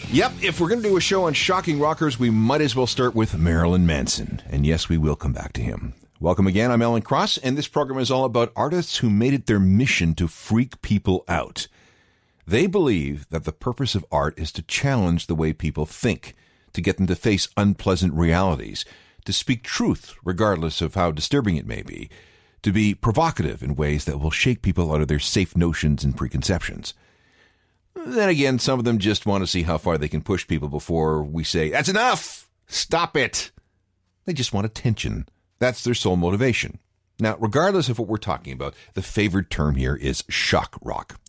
Yep, if we're going to do a show on shocking rockers, we might as well start with Marilyn Manson. And yes, we will come back to him. Welcome again, I'm Alan Cross, and this program is all about artists who made it their mission to freak people out. They believe that the purpose of art is to challenge the way people think, to get them to face unpleasant realities, to speak truth regardless of how disturbing it may be, to be provocative in ways that will shake people out of their safe notions and preconceptions. Then again, some of them just want to see how far they can push people before we say, "That's enough! Stop it!" They just want attention. That's their sole motivation. Now, regardless of what we're talking about, the favored term here is shock rock.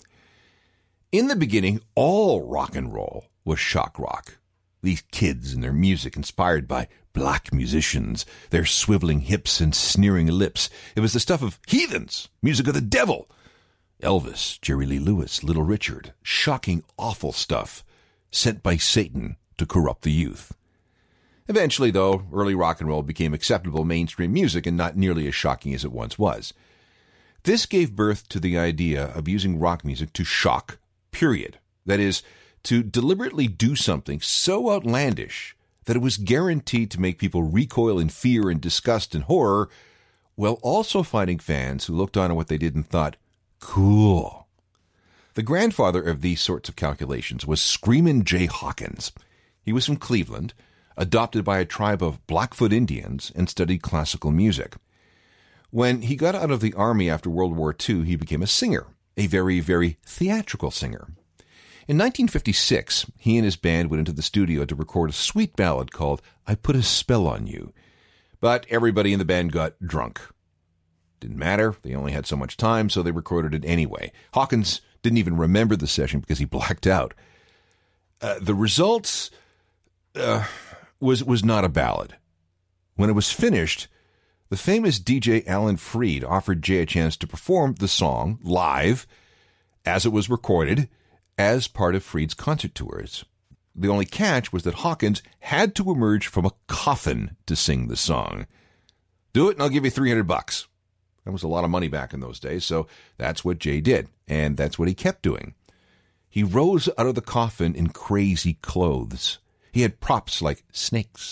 In the beginning, all rock and roll was shock rock. These kids and their music inspired by black musicians, their swiveling hips and sneering lips. It was the stuff of heathens, music of the devil. Elvis, Jerry Lee Lewis, Little Richard, shocking, awful stuff sent by Satan to corrupt the youth. Eventually, though, early rock and roll became acceptable mainstream music and not nearly as shocking as it once was. This gave birth to the idea of using rock music to shock, period. That is, to deliberately do something so outlandish that it was guaranteed to make people recoil in fear and disgust and horror, while also finding fans who looked on at what they did and thought, cool. The grandfather of these sorts of calculations was Screamin' Jay Hawkins. He was from Cleveland, adopted by a tribe of Blackfoot Indians, and studied classical music. When he got out of the army after World War II, he became a singer, a very, very theatrical singer. In 1956, he and his band went into the studio to record a sweet ballad called "I Put a Spell on You." But everybody in the band got drunk. Didn't matter. They only had so much time, so they recorded it anyway. Hawkins didn't even remember the session because he blacked out. The results was not a ballad. When it was finished, the famous DJ Alan Freed offered Jay a chance to perform the song live as it was recorded as part of Freed's concert tours. The only catch was that Hawkins had to emerge from a coffin to sing the song. "Do it and I'll give you $300. That was a lot of money back in those days, so that's what Jay did, and that's what he kept doing. He rose out of the coffin in crazy clothes. He had props like snakes